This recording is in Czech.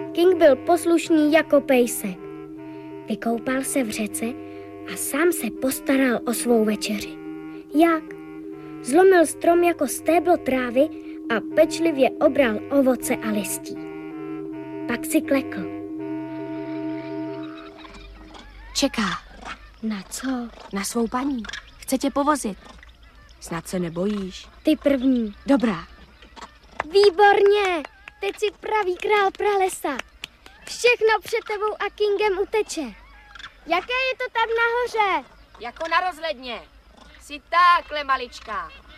King byl poslušný jako pejsek. Vykoupal se v řece a sám se postaral o svou večeři. Jak? Zlomil strom jako stéblo trávy a pečlivě obral ovoce a listí. Pak si klekl. Čeká. Na co? Na svou paní. Chce tě povozit. Snad se nebojíš. Ty první. Dobrá. Výborně! Teď si pravý král pralesa. Všechno před tebou a Kingem uteče. Jaké je to tam nahoře? Jako na rozhledně. Jsi takhle maličká.